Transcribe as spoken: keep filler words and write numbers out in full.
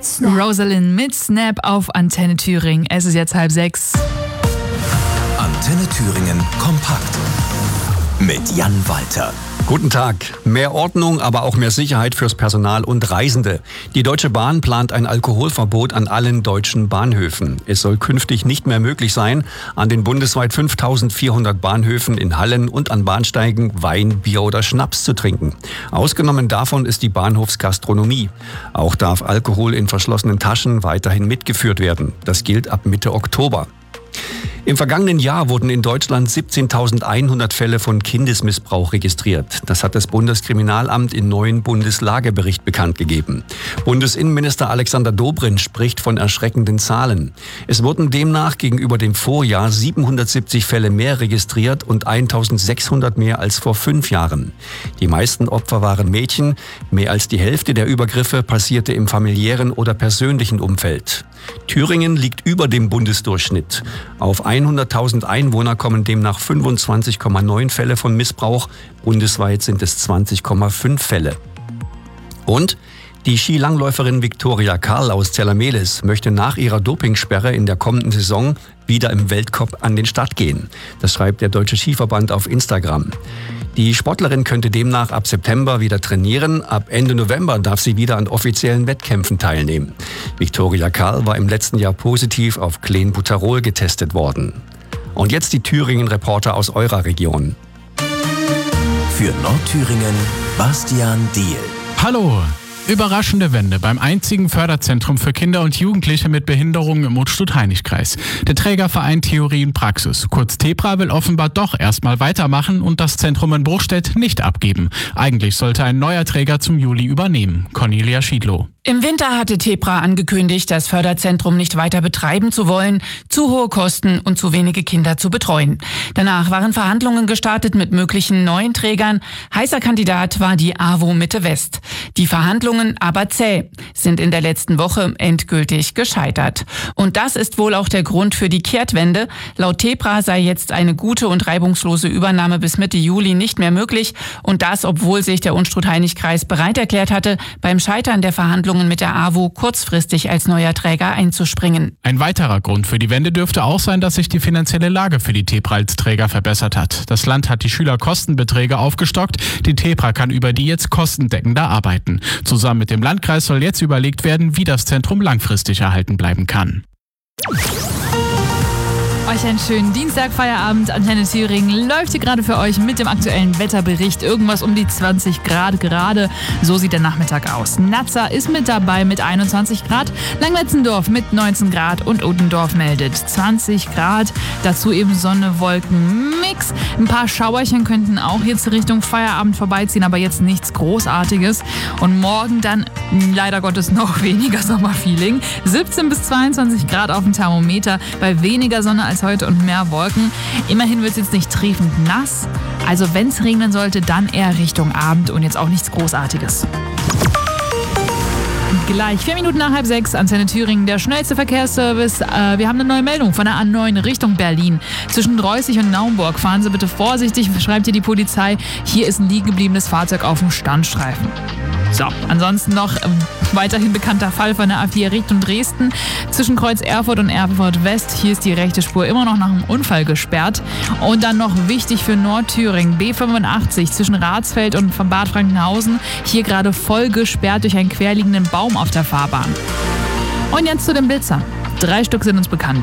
Rosalind mit Snap auf Antenne Thüringen. Es ist jetzt halb sechs. Antenne Thüringen kompakt mit Jan Walter. Guten Tag. Mehr Ordnung, aber auch mehr Sicherheit fürs Personal und Reisende. Die Deutsche Bahn plant ein Alkoholverbot an allen deutschen Bahnhöfen. Es soll künftig nicht mehr möglich sein, an den bundesweit fünftausendvierhundert Bahnhöfen in Hallen und an Bahnsteigen Wein, Bier oder Schnaps zu trinken. Ausgenommen davon ist die Bahnhofsgastronomie. Auch darf Alkohol in verschlossenen Taschen weiterhin mitgeführt werden. Das gilt ab Mitte Oktober. Im vergangenen Jahr wurden in Deutschland siebzehntausendeinhundert Fälle von Kindesmissbrauch registriert. Das hat das Bundeskriminalamt im neuen Bundeslagebericht bekannt gegeben. Bundesinnenminister Alexander Dobrindt spricht von erschreckenden Zahlen. Es wurden demnach gegenüber dem Vorjahr siebenhundertsiebzig Fälle mehr registriert und eintausendsechshundert mehr als vor fünf Jahren. Die meisten Opfer waren Mädchen. Mehr als die Hälfte der Übergriffe passierte im familiären oder persönlichen Umfeld. Thüringen liegt über dem Bundesdurchschnitt. Auf hunderttausend Einwohner kommen demnach fünfundzwanzig Komma neun Fälle von Missbrauch. Bundesweit sind es zwanzig Komma fünf Fälle. Und die Skilangläuferin Viktoria Karl aus Zella-Mehlis möchte nach ihrer Dopingsperre in der kommenden Saison wieder im Weltcup an den Start gehen. Das schreibt der Deutsche Skiverband auf Instagram. Die Sportlerin könnte demnach ab September wieder trainieren. Ab Ende November darf sie wieder an offiziellen Wettkämpfen teilnehmen. Viktoria Karl war im letzten Jahr positiv auf Clenbuterol getestet worden. Und jetzt die Thüringen-Reporter aus eurer Region. Für Nordthüringen Bastian Diehl. Hallo! Überraschende Wende beim einzigen Förderzentrum für Kinder und Jugendliche mit Behinderungen im Utz-Heinig-Kreis. Der Trägerverein Theorie und Praxis, kurz TEPRA, will offenbar doch erstmal weitermachen und das Zentrum in Bruchstedt nicht abgeben. Eigentlich sollte ein neuer Träger zum Juli übernehmen. Cornelia Schiedlow. Im Winter hatte TEPRA angekündigt, das Förderzentrum nicht weiter betreiben zu wollen, zu hohe Kosten und zu wenige Kinder zu betreuen. Danach waren Verhandlungen gestartet mit möglichen neuen Trägern. Heißer Kandidat war die AWO Mitte West. Die Verhandlungen, aber zäh, sind in der letzten Woche endgültig gescheitert. Und das ist wohl auch der Grund für die Kehrtwende. Laut TEPRA sei jetzt eine gute und reibungslose Übernahme bis Mitte Juli nicht mehr möglich. Und das, obwohl sich der Unstrut-Heinig-Kreis bereit erklärt hatte, beim Scheitern der Verhandlungen mit der AWO kurzfristig als neuer Träger einzuspringen. Ein weiterer Grund für die Wende dürfte auch sein, dass sich die finanzielle Lage für die TEPRA als Träger verbessert hat. Das Land hat die Schülerkostenbeträge aufgestockt. Die TEPRA kann über die jetzt kostendeckender arbeiten. Zusammen mit dem Landkreis soll jetzt überlegt werden, wie das Zentrum langfristig erhalten bleiben kann. Euch einen schönen Dienstag-Feierabend. Antenne Thüringen läuft hier gerade für euch mit dem aktuellen Wetterbericht. Irgendwas um die zwanzig Grad gerade. So sieht der Nachmittag aus. Nazza ist mit dabei mit einundzwanzig Grad. Langwetzendorf mit neunzehn Grad und Ottendorf meldet zwanzig Grad. Dazu eben Sonne, Wolken, Mix. Ein paar Schauerchen könnten auch jetzt Richtung Feierabend vorbeiziehen, aber jetzt nichts Großartiges. Und morgen dann leider Gottes noch weniger Sommerfeeling. siebzehn bis zweiundzwanzig Grad auf dem Thermometer. Bei weniger Sonne als heute und mehr Wolken. Immerhin wird es jetzt nicht triefend nass. Also wenn es regnen sollte, dann eher Richtung Abend und jetzt auch nichts Großartiges. Gleich vier Minuten nach halb sechs, Antenne Thüringen, der schnellste Verkehrsservice. Äh, wir haben eine neue Meldung von der A neun Richtung Berlin. Zwischen Reußig und Naumburg fahren Sie bitte vorsichtig, schreibt hier die Polizei. Hier ist ein liegen gebliebenes Fahrzeug auf dem Standstreifen. So, ansonsten noch äh, weiterhin bekannter Fall von der A vier Richtung Dresden. Zwischen Kreuz Erfurt und Erfurt West. Hier ist die rechte Spur immer noch nach einem Unfall gesperrt. Und dann noch wichtig für Nordthüringen, B fünfundachtzig zwischen Ratsfeld und von Bad Frankenhausen. Hier gerade voll gesperrt durch einen querliegenden Baum auf der Fahrbahn. Und jetzt zu den Blitzern. Drei Stück sind uns bekannt.